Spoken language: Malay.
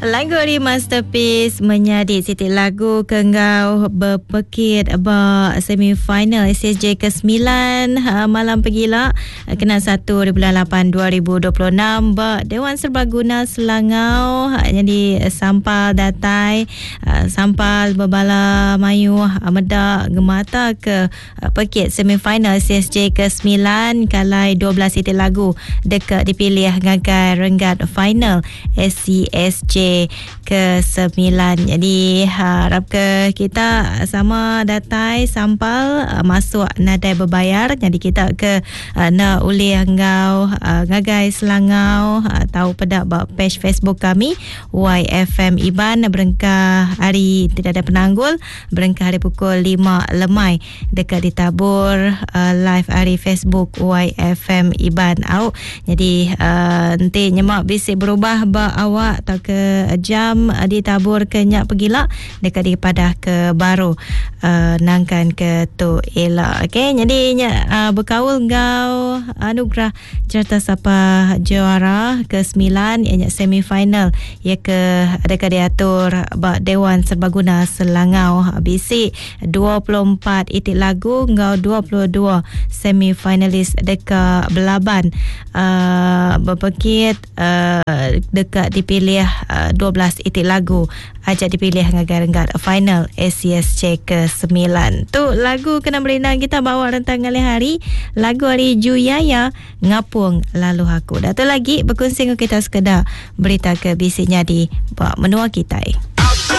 Lagu di Masterpiece menyadi Siti lagu Kenggau berpekit semifinal SSJ ke-9 malam pergila kena 1 di bulan 8 2026 Dewan Serbaguna Selangau jadi sampal datai sampal berbala mayu medak gemata ke pekit semifinal SSJ ke-9 kalai 12 Siti lagu dekat dipilih ngagai renggat final SCSJ ke-9. Jadi harap ke kita sama datai sampal masuk nadai berbayar. Jadi kita ke nak uli anggau ngagai Selangau tahu pedak page Facebook kami YFM Iban berengkah hari tidak ada penanggul berengkah hari pukul 5 lemai dekat ditabur live hari Facebook YFM Iban au. Jadi nanti nyemak bisik berubah awak atau ke jam ditabur kenyak pergila dekat di padah ke baru nangkan ke tu elak. Okey, jadi berkaul ngau anugerah cerita siapa juara ke-9 ianya semifinal ia ke dekat diatur Dewan Serbaguna Selangau bisi 24 itik lagu ngau 22 semifinalis dekat Belaban berpekit dekat dipilih 12 itik lagu ajak dipilih ngagai-renggat final SCSJ ke-9. Tu lagu kena berenang kita bawa rentang kali hari lagu hari Juyaya Ngapung Lalu Aku. Dah tu lagi berkongsi dengan kita sekedar berita ke bisiknya di menua kita.